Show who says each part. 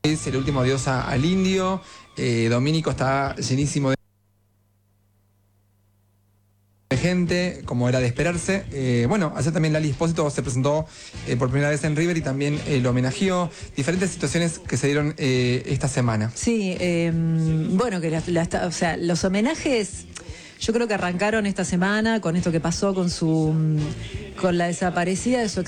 Speaker 1: Es el último adiós al Indio. Domínico está llenísimo de gente, como era de esperarse. Bueno, ayer también Lali Espósito se presentó por primera vez en River y también lo homenajeó. Diferentes situaciones que se dieron esta semana.
Speaker 2: Sí, bueno, que o sea, los homenajes yo creo que arrancaron esta semana con esto que pasó con la desaparecida de su